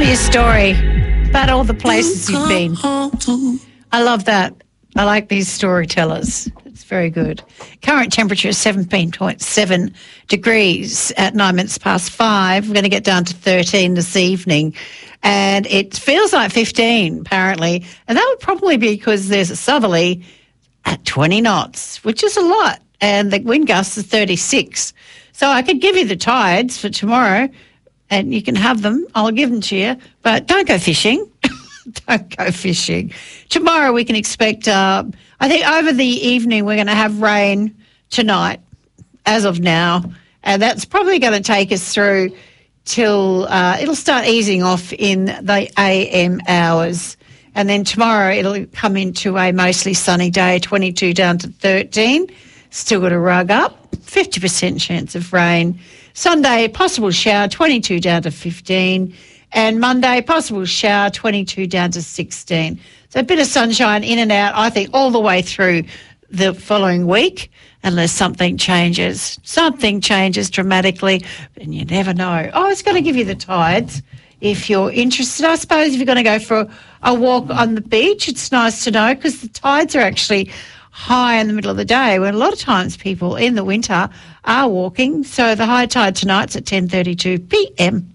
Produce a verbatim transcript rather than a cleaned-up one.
me a story about all the places you've been. I love that. I like these storytellers. It's very good. Current temperature is seventeen point seven degrees at nine minutes past five. We're going to get down to thirteen this evening. And it feels like fifteen, apparently. And that would probably be because there's a southerly at twenty knots, which is a lot. And the wind gusts are thirty-six. So I could give you the tides for tomorrow and you can have them. I'll give them to you. But don't go fishing. Don't go fishing. Tomorrow we can expect, uh, I think over the evening we're going to have rain tonight, as of now. And that's probably going to take us through till uh, it'll start easing off in the A M hours. And then tomorrow it'll come into a mostly sunny day, twenty-two down to thirteen. Still got a rug up, fifty percent chance of rain. Sunday, possible shower, twenty-two down to fifteen. And Monday, possible shower, twenty-two down to sixteen. So a bit of sunshine in and out, I think, all the way through the following week, unless something changes. Something changes dramatically, and you never know. Oh, I was going to give you the tides if you're interested. I suppose if you're going to go for a walk on the beach, it's nice to know because the tides are actually high in the middle of the day when a lot of times people in the winter are walking. So the high tide tonight's at ten thirty-two p m.